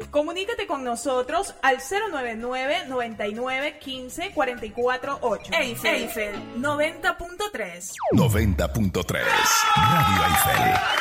Comunícate con nosotros al 099-9915-448. Eiffel 90.3. 90.3 Radio Eiffel.